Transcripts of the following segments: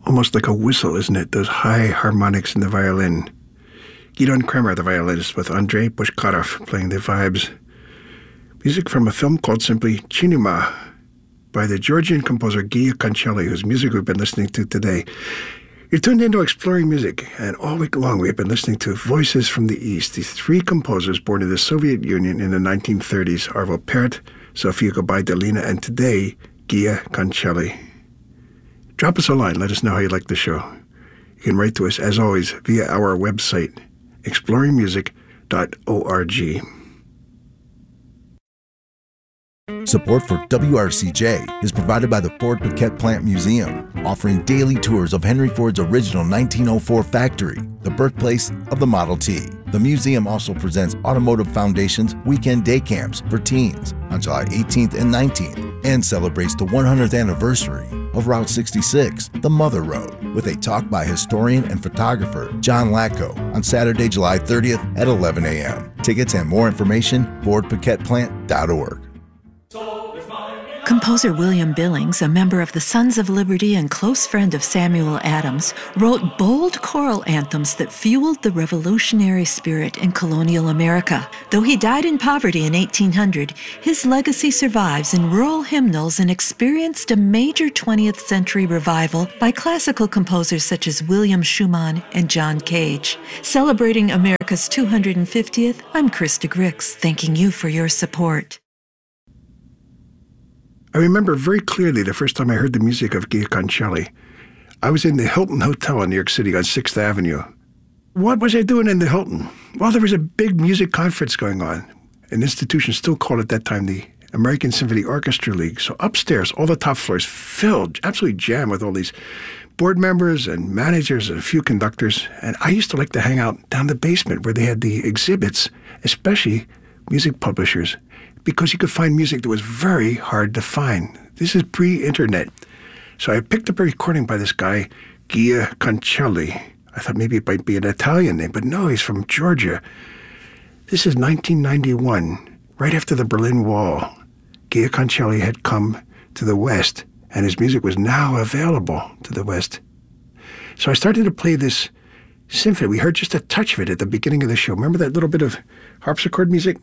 almost like a whistle, isn't it? Those high harmonics in the violin. Gidon Kremer, the violinist, with Andrei Pushkarov playing the vibes. Music from a film called simply Chinima by the Georgian composer Gia Cancelli, whose music we've been listening to today. You're tuned into Exploring Music, and all week long we've been listening to Voices from the East. These three composers born in the Soviet Union in the 1930s, Arvo Pärt, Sofia Gabay-Delina, and today, Gia Cancelli. Drop us a line. Let us know how you like the show. You can write to us, as always, via our website, exploringmusic.org. Support for WRCJ is provided by the Ford Piquette Plant Museum, offering daily tours of Henry Ford's original 1904 factory, the birthplace of the Model T. The museum also presents Automotive Foundation's weekend day camps for teens on July 18th and 19th, and celebrates the 100th anniversary of Route 66, the Mother Road, with a talk by historian and photographer John Lacko on Saturday, July 30th at 11 a.m. Tickets and more information, FordPiquettePlant.org. Composer William Billings, a member of the Sons of Liberty and close friend of Samuel Adams, wrote bold choral anthems that fueled the revolutionary spirit in colonial America. Though he died in poverty in 1800, his legacy survives in rural hymnals and experienced a major 20th century revival by classical composers such as William Schumann and John Cage. Celebrating America's 250th, I'm Krista Grix, thanking you for your support. I remember very clearly the first time I heard the music of Gia Cancelli. I was in the Hilton Hotel in New York City on 6th Avenue. What was I doing in the Hilton? Well, there was a big music conference going on. An institution still called at that time the American Symphony Orchestra League. So upstairs, all the top floors filled, absolutely jammed with all these board members and managers and a few conductors. And I used to like to hang out down the basement where they had the exhibits, especially music publishers, because you could find music that was very hard to find. This is pre-internet. So I picked up a recording by this guy, Gia Cancelli. I thought maybe it might be an Italian name, but no, he's from Georgia. This is 1991, right after the Berlin Wall. Gia Cancelli had come to the West, and his music was now available to the West. So I started to play this symphony. We heard just a touch of it at the beginning of the show. Remember that little bit of harpsichord music?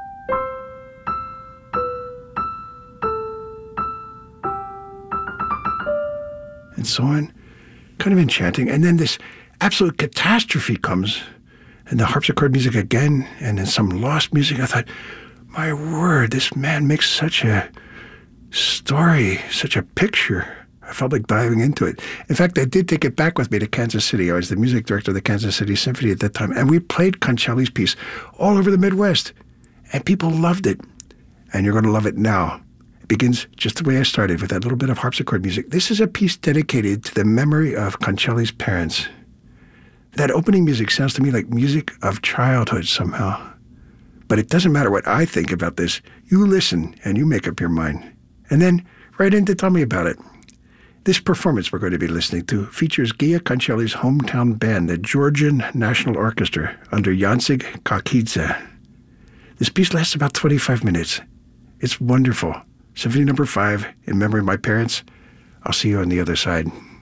And so on, kind of enchanting. And then this absolute catastrophe comes, and the harpsichord music again, and then some lost music. I thought, my word, this man makes such a story, such a picture. I felt like diving into it. In fact, I did take it back with me to Kansas City. I was the music director of the Kansas City Symphony at that time, and we played Cancelli's piece all over the Midwest, and people loved it. And you're going to love it now. It begins just the way I started, with that little bit of harpsichord music. This is a piece dedicated to the memory of Cancelli's parents. That opening music sounds to me like music of childhood somehow. But it doesn't matter what I think about this. You listen and you make up your mind. And then write in to tell me about it. This performance we're going to be listening to features Gia Cancelli's hometown band, the Georgian National Orchestra, under Jacek Kakidze. This piece lasts about 25 minutes. It's wonderful. Symphony number 5, in memory of my parents. I'll see you on the other side.